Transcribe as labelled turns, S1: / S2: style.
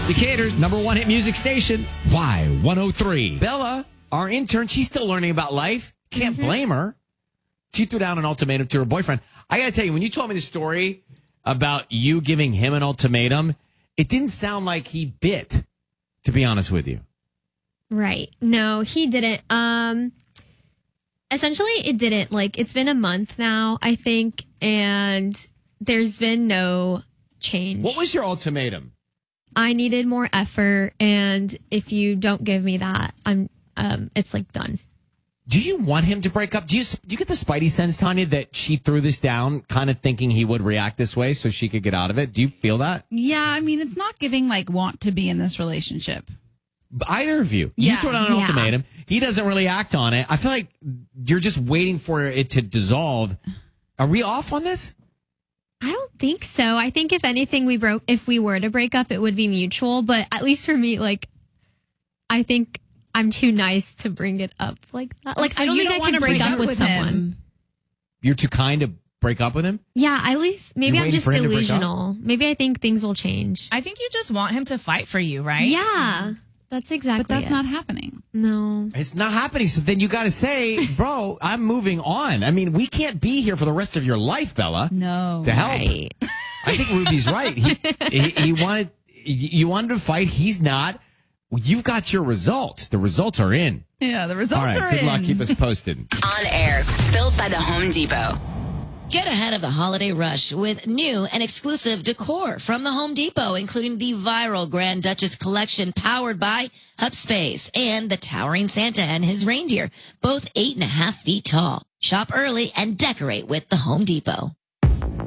S1: Decatur's #1 hit music station, Y103.
S2: Bella, our intern, she's still learning about life. Can't blame her. She threw down an ultimatum to her boyfriend. I got to tell you, when you told me the story about you giving him an ultimatum, it didn't sound like he bit, to be honest with you.
S3: Right. No, he didn't. Essentially, it didn't. Like, it's been a month now, I think, and there's been no change.
S2: What was your ultimatum?
S3: I needed more effort, and if you don't give me that, it's like done.
S2: Do you want him to break up? Do you get the spidey sense, Tanya, that she threw this down kind of thinking he would react this way so she could get out of it? Do you feel that?
S4: Yeah, I mean, it's not giving, like, want to be in this relationship.
S2: Either of you.
S4: Yeah.
S2: You throw down an ultimatum. He doesn't really act on it. I feel like you're just waiting for it to dissolve. Are we off on this?
S3: I don't think so. I think if anything, if we were to break up, it would be mutual. But at least for me, like, I think I'm too nice to bring it up like that. Like,
S4: So
S3: I don't
S4: you
S3: think I
S4: wanna
S3: can break
S4: break
S3: up with someone.
S4: him.
S2: You're too kind to break up with him?
S3: Yeah, at least maybe
S2: You're
S3: I'm
S2: waiting
S3: just
S2: for him to break up?
S3: delusional. Maybe I think things will change.
S5: I think you just want him to fight for you, right?
S3: Yeah, that's exactly.
S4: But that's
S3: it.
S4: not happening.
S3: No.
S2: It's not happening. So then you got to say, bro, I'm moving on. I mean, we can't be here for the rest of your life, Bella.
S4: No.
S2: To help.
S3: Right.
S2: I think Ruby's right. He wanted, you wanted to fight. He's not. Well, you've got your results. The results are in.
S4: Yeah, the results
S2: All right.
S4: are
S2: Good
S4: in.
S2: luck. Keep us posted.
S6: On air, built by the Home Depot.
S7: Get ahead of the holiday rush with new and exclusive decor from the Home Depot, including the viral Grand Duchess collection powered by HubSpace and the towering Santa and his reindeer, both 8.5 feet tall. Shop early and decorate with the Home Depot.